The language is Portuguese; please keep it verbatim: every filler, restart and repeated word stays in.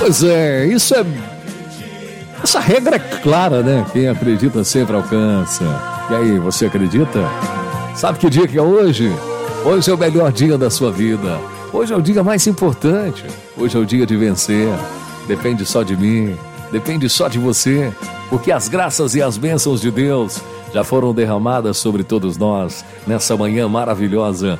Pois é, isso é... Essa regra é clara, né? Quem acredita sempre alcança. E aí, você acredita? Sabe que dia que é hoje? Hoje é o melhor dia da sua vida. Hoje é o dia mais importante. Hoje é o dia de vencer. Depende só de mim. Depende só de você. Porque as graças e as bênçãos de Deus já foram derramadas sobre todos nós nessa manhã maravilhosa